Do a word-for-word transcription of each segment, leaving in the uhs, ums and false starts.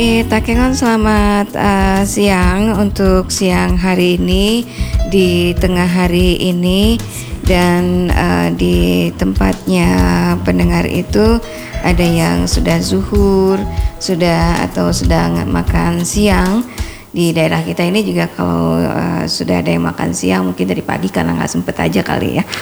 Di Takengon selamat uh, siang untuk siang hari ini, di tengah hari ini, dan uh, di tempatnya pendengar itu ada yang sudah zuhur, sudah atau sedang makan siang. Di daerah kita ini juga kalau uh, sudah ada yang makan siang mungkin dari pagi karena nggak sempet aja kali ya.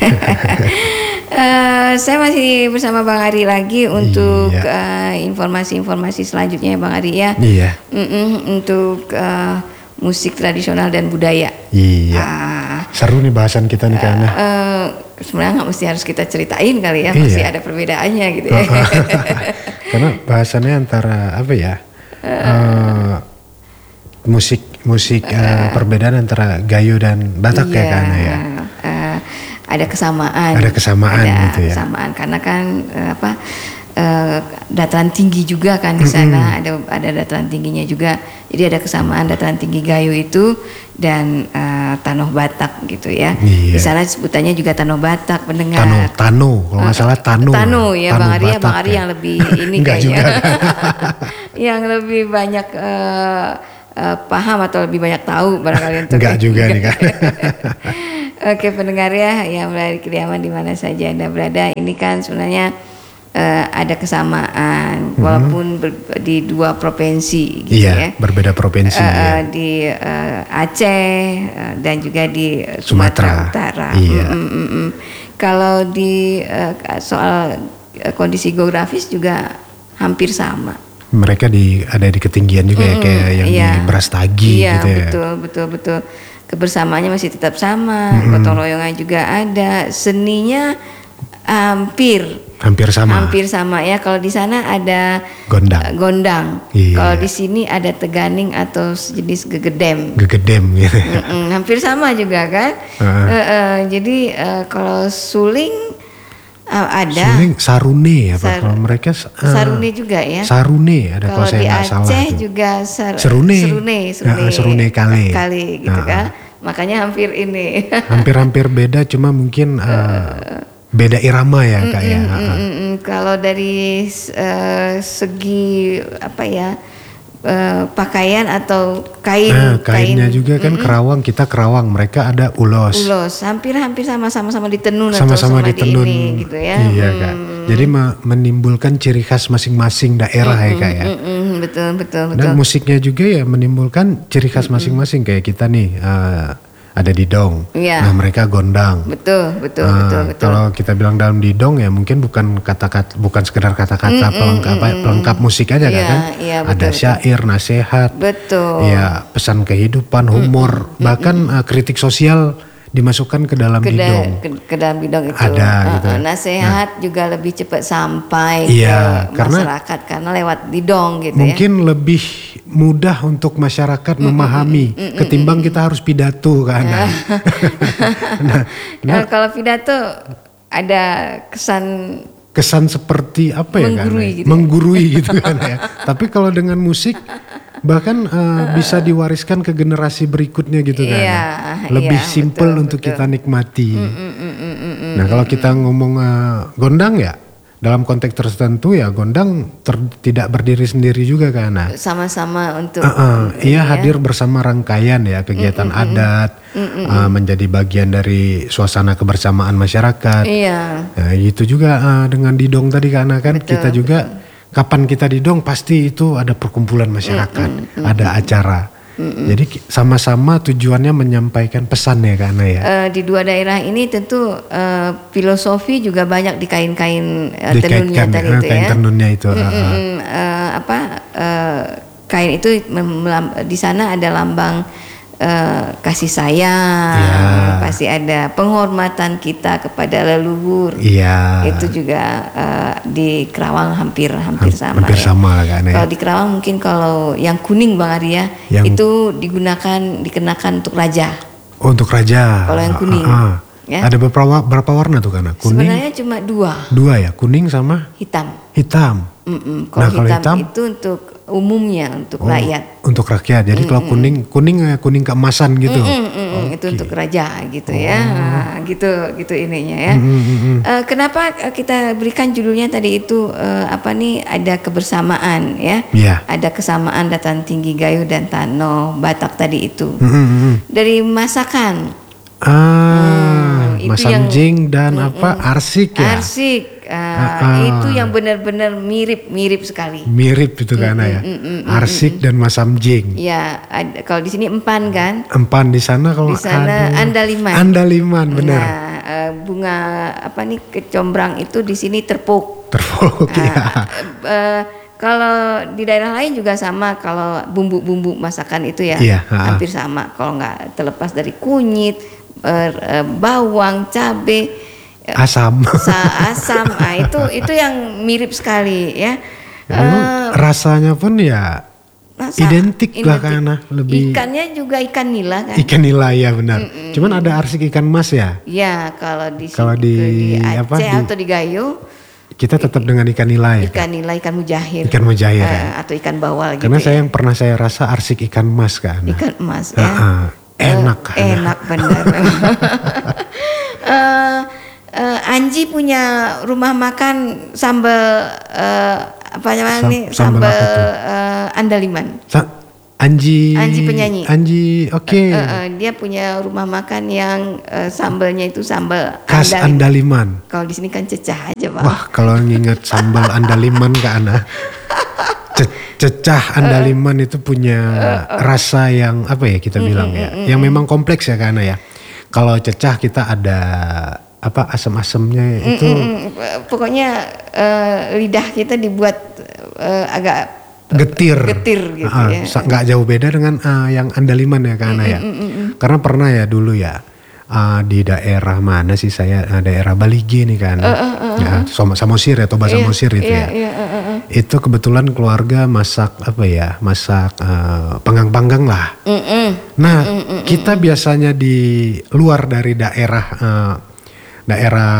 uh, saya masih bersama Bang Ari lagi untuk iya. uh, informasi-informasi selanjutnya ya Bang Ari ya. Iya. Mm-mm, untuk uh, musik tradisional dan budaya. Iya. Uh, Seru nih bahasan kita nih karena. Uh, uh, sebenarnya nggak mesti harus kita ceritain kali ya, masih iya. ada perbedaannya gitu ya. Karena bahasannya antara apa ya? Uh, musik musik uh, uh, perbedaan antara Gayo dan Batak iya, ya karena ya. Uh, ada kesamaan. Ada kesamaan ada gitu ya. Kesamaan karena kan uh, apa uh, dataran tinggi juga kan di sana, mm-hmm. ada ada dataran tingginya juga. Jadi ada kesamaan dataran tinggi Gayo itu dan uh, Tanoh Batak gitu ya. Iya. Di sana sebutannya juga Tanoh Batak pendengar. Tano Tano kalau nggak uh, salah Tano. Tano ya Tano Bang Ari ya, Bang Ari ya. yang lebih ini kayaknya. Yang lebih banyak uh, Uh, paham atau lebih banyak tahu barangkali untuk enggak juga nih kan. Oke pendengar ya yang berada di kediaman di mana saja Anda berada, ini kan sebenarnya uh, ada kesamaan mm-hmm. walaupun ber, di dua provinsi gitu iya, ya. Berbeda provinsi uh, ya. Di uh, Aceh uh, dan juga di Sumatera, Sumatera Utara. Iya. Mm-mm-mm. Kalau di uh, soal uh, kondisi geografis juga hampir sama. Mereka di ada di ketinggian juga mm, ya kayak yang iya. di Brastagi iya, gitu ya. Betul, betul, betul. Kebersamaannya masih tetap sama, mm-hmm. gotong royongan juga ada, seninya hampir hampir sama. Hampir sama ya. Kalau di sana ada gondang. Uh, gondang. Iya. Kalau di sini ada teganing atau sejenis gegedem. Gegedem gitu. Mm-mm, hampir sama juga kan. Uh-huh. Uh, uh, jadi uh, kalau suling Uh, ada Suling sarune apa Sar- kalau mereka uh, sarune juga ya. Sarune ada kalau saya nggak salah. Kalau di Aceh juga sar- serune. Serune, serune, uh, serune kali. Kali gitu uh, kan. Makanya hampir ini. Hampir-hampir beda cuma mungkin uh, beda irama ya kak ya. Uh, uh. Kalau dari uh, segi apa ya? Uh, pakaian atau kain, nah, kainnya kain, juga kan mm-mm. Kerawang, kita Kerawang, mereka ada ulos. Ulos, hampir-hampir sama-sama di tenun sama-sama atau sama di tenun di ini, gitu ya. Iya hmm. kak. Jadi me- menimbulkan ciri khas masing-masing daerah mm-mm, ya kak ya. Mm-mm, betul betul betul. Dan musiknya juga ya menimbulkan ciri khas mm-mm. masing-masing kayak kita nih. Uh, ada didong, ya. Nah mereka gondang. Betul, betul, nah, betul, betul. Kalau kita bilang dalam didong ya mungkin bukan kata-kata, bukan sekedar kata-kata mm, pelengkap, mm, mm, pelengkap musik aja ya, kan? Ya, betul, ada syair, betul. Nasihat, betul. Ya pesan kehidupan, humor, mm, mm, bahkan mm, uh, kritik sosial dimasukkan ke dalam ke didong. Da, ke, ke dalam didong itu. Ada uh, gitu. Uh, nasihat nah, juga lebih cepat sampai iya, ke karena, masyarakat karena lewat didong gitu mungkin ya. Mungkin lebih mudah untuk masyarakat mm, memahami mm, mm, ketimbang mm, kita harus pidato kan. nah, nah, nah, kalau pidato ada kesan kesan seperti apa ya menggurui kan? Gitu menggurui ya. Gitu kan ya. Tapi kalau dengan musik bahkan uh, bisa diwariskan ke generasi berikutnya gitu kan. Iya, lebih iya, simple betul, untuk betul. Kita nikmati. Mm, mm, mm, mm, mm, nah kalau kita ngomong uh, gondang ya dalam konteks tertentu ya gondang ter- tidak berdiri sendiri juga kan. Sama-sama untuk. Uh, uh, ia ya. Hadir bersama rangkaian ya kegiatan mm, mm, adat mm, mm, uh, menjadi bagian dari suasana kebersamaan masyarakat. Iya. Nah, itu juga uh, dengan didong tadi karena kan betul, kita juga. Betul. Kapan kita didong pasti itu ada perkumpulan masyarakat, mm, mm, ada acara. Mm, mm. Jadi sama-sama tujuannya menyampaikan pesan ya karena ya. Uh, di dua daerah ini tentu uh, filosofi juga banyak di kain-kain uh, tenunnya tadi uh, itu kain ya. tenunnya itu. Mm, mm, uh, apa uh, kain itu melam, di sana ada lambang uh, kasih sayang, ya. Pasti ada penghormatan kita kepada leluhur. Iya. Itu juga uh, di Kerawang hampir hampir sama. Hampir ya. sama kan ya. Kalau di Kerawang mungkin kalau yang kuning Bang Arya yang... itu digunakan dikenakan untuk raja. Oh, untuk raja. Kalau yang kuning. Uh, uh. Ya? Ada berapa berapa warna tuh kan? Kuning. Sebenarnya cuma dua. Dua ya, kuning sama hitam. Hitam. Mm-mm. Kalau Nah, kalau hitam, hitam itu untuk umumnya, untuk oh, rakyat. untuk rakyat. Jadi kalau kuning kuning eh, kuning keemasan gitu. Mm-mm, mm-mm. Itu Oke. untuk raja gitu ya. Nah, gitu gitu ininya ya. Mm, mm, mm. Eh, kenapa eh, kita berikan judulnya tadi itu eh, apa nih, ada kebersamaan ya. Iya. Ada kesamaan dataran tinggi Gayo dan Tano Batak tadi itu. Mm, mm, mm. Dari masakan. Ah, Hmm, itu Mas yang- Samjing dan apa arsik ya. Arsik. Ah, Ah, ah. itu yang benar-benar mirip-mirip sekali. Mirip itu karena ya. mm, mm, mm, Arsik dan Mas Samjing. Ya, ada, kalau di sini empan kan. Empan di sana kalau Di sana aduh. andaliman. Andaliman benar. Nah, eh, bunga apa nih kecombrang itu di sini terpuk. Terpuk ya. Ah, eh, kalau di daerah lain juga sama, kalau bumbu-bumbu masakan itu ya Iya, ah. hampir sama. Kalau nggak terlepas dari kunyit, eh, eh, bawang, cabe, Asam. sa asam, ah, itu itu yang mirip sekali ya. Memang Eh, rasanya pun ya rasa- identik lah karena lebih Ikannya juga ikan nila kan. ikan nila ya benar. Cuman ada arsik ikan mas ya. Ya, kalau di Kalau sini- di- di Aceh apa, di- atau di Gayo, Kita tetap dengan ikan nila ya. ikan nila, ikan mujahir, Ikan mujahir, eh, ya. atau ikan bawal Karena gitu saya ya. yang pernah saya rasa arsik ikan mas kan. Ikan emas Ah, ya. ah. Enak Eh, kan. enak benar. Eh, eh, Anji punya rumah makan sambal eh, apa namanya Sam- nih, sambal sambal apa tuh? eh, andaliman. Sa- Anji. Anji penyanyi. Anji, oke. Eh, eh, dia punya rumah makan yang eh, sambalnya itu sambal Khas andaliman. andaliman. Kalau di sini kan cecah aja, Pak. Wah, kalau nginget sambal andaliman ke Ana. Ce- Cecah andaliman itu punya rasa yang apa ya kita bilang ya, yang memang kompleks ya Kak Ana ya. Kalau cecah kita ada apa asam-asamnya itu Mm, pokoknya eh, lidah kita dibuat eh, agak getir, getir gitu Ah, ya. sa- nggak jauh beda dengan ah, yang andaliman ya Kak Ana ya. Karena pernah ya dulu ya ah, di daerah mana sih saya, ah, daerah Balige nih Kak Ana. Ya, Som- Samosir ya, Toba Samosir itu Iya, ya. iya, eh, eh, eh. Itu kebetulan keluarga masak apa ya, masak eh, panggang-panggang lah. Mm-mm. Nah, kita biasanya di luar dari daerah eh, daerah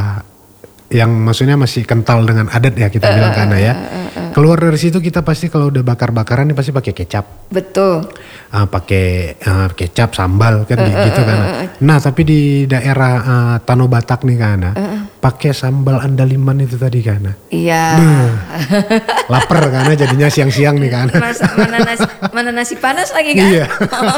yang maksudnya masih kental dengan adat ya kita bilang karena ya. Keluar dari situ kita pasti kalau udah bakar-bakaran ini pasti pakai kecap. Betul. Ah, pakai eh, kecap sambal kan gitu kan. Nah, tapi di daerah eh, Tano Batak nih kan, pakai sambal andaliman itu tadi kan. Iya. Lapar karena jadinya siang-siang nih kan. Mas, mana, nasi, mana nasi panas lagi kan? Iya.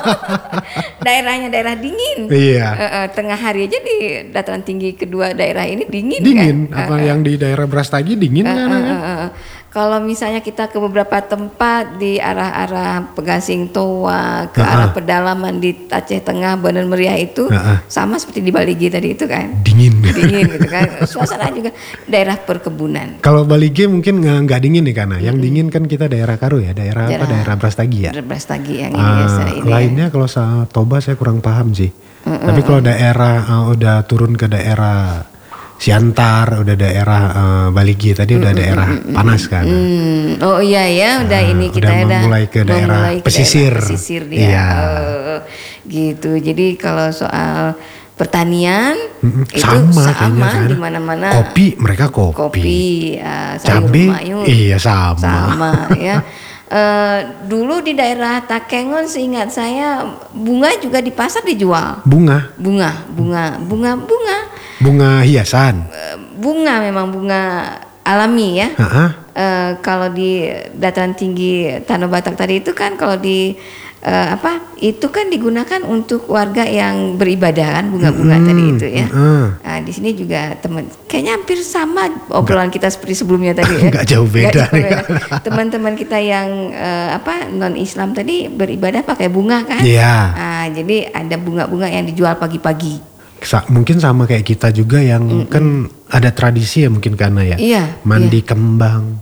Daerahnya daerah dingin. Iya. Eh, eh, tengah hari aja di dataran tinggi kedua daerah ini dingin, Dingin, kan? apa yang di daerah Brastagi dingin kan? Eh, eh, eh, eh. Kalau misalnya kita ke beberapa tempat di arah-arah Pegasing Toa, ke arah pedalaman di Aceh Tengah, Bandar Meriah itu Uh-uh. sama seperti di Baligi tadi itu kan. Dingin. Dingin gitu kan. Suasana juga daerah perkebunan. Kalau Balige mungkin nggak nggak dingin nih karena yang dingin kan kita daerah Karu ya, daerah, apa Daerah- daerah Brastagi ya. Berbastagi yang ini Ah, biasa ini. ya. lainnya kalau sa- Toba saya kurang paham sih. Tapi kalau daerah ah, udah turun ke daerah Siantar, udah daerah ah, Baligi tadi udah daerah panas kan. Hmm, oh iya ya, udah Ah, ini kita udah udah memulai ke daerah memulai ke pesisir. daerah pesisir dia. Iya. Oh, gitu. Jadi kalau soal pertanian Mm-mm, itu sama sama, kayaknya kan. di mana-mana. Kopi mereka kopi. Kopi, ah, sayur Cabe, mayur, iya sama. sama ya. Eh, dulu di daerah Takengon seingat saya bunga juga di pasar dijual. Bunga, Bunga, bunga, bunga, bunga. bunga hiasan. Eh, bunga memang bunga alami ya. Ah, Eh, kalau di dataran tinggi Tanah Batak tadi itu kan kalau di eh, apa itu kan digunakan untuk warga yang beribadah kan bunga-bunga tadi itu ya. ah. Nah, di sini juga teman kayaknya hampir sama obrolan kita seperti sebelumnya tadi ya. Nggak jauh beda Nggak jauh nih, beda. Teman-teman kita yang eh, apa non Islam tadi beribadah pakai bunga kan. Iya. Nah, jadi ada bunga-bunga yang dijual pagi-pagi. Sa- mungkin sama kayak kita juga yang kan ada tradisi ya mungkin karena ya. Iya, Mandi kembang.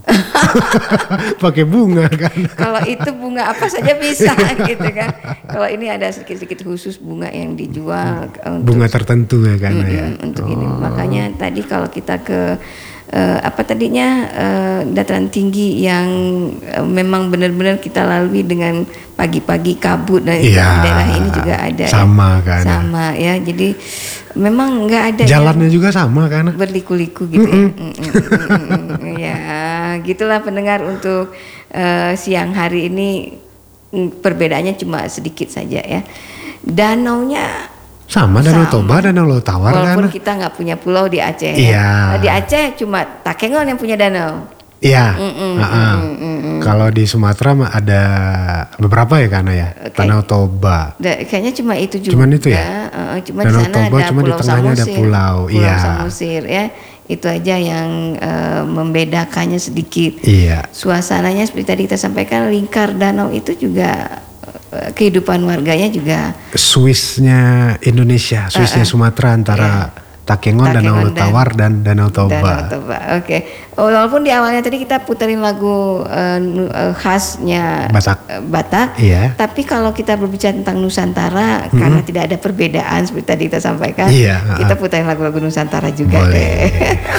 Pakai bunga kan. Kalau itu bunga apa saja bisa gitu kan. Kalau ini ada sedikit-sedikit khusus bunga yang dijual untuk Bunga tertentu ya karena ya. Mm, untuk ini. Makanya tadi kalau kita ke eh, apa tadinya eh, dataran tinggi yang eh, memang benar-benar kita lalui dengan pagi-pagi kabut dan Iya, daerah ini juga ada sama ya. kan. Sama ya. Jadi memang nggak ada Jalannya juga sama kan. yang berliku-liku gitu ya. Mm, mm, mm, mm, mm. Ya gitulah pendengar untuk uh, siang hari ini perbedaannya cuma sedikit saja ya. Danaunya sama Danau sama. Toba, Danau Lautawar kan. Walaupun kita nggak punya pulau di Aceh. Iya. Ya. Di Aceh cuma Takengon yang punya danau. Iya. Mm, mm, uh-uh. mm, mm, mm. Kalau di Sumatera mah ada beberapa ya karena ya. Okay. Danau Toba. Da, kayaknya cuma itu juga. Cuman itu ya. Uh, cuma Danau di sana Toba, ada cuma di Pulau tengahnya ada Samosir. pulau. Pulau Iya. Samosir ya. Itu aja yang uh, membedakannya sedikit. Iya. Suasananya seperti tadi kita sampaikan, lingkar danau itu juga uh, kehidupan warganya juga. Swissnya Indonesia, Swissnya Uh-uh. Sumatera antara Iya. Takengon, Danau Takengon dan- Lautawar dan Danau Toba. Danau Toba. Oke. Oh, walaupun di awalnya tadi kita puterin lagu uh, nu- uh, khasnya Batak. uh, Batak, Iya. tapi kalau kita berbicara tentang Nusantara, karena tidak ada perbedaan seperti tadi kita sampaikan, Iya, kita uh-uh. puterin lagu-lagu Nusantara juga Boleh. deh.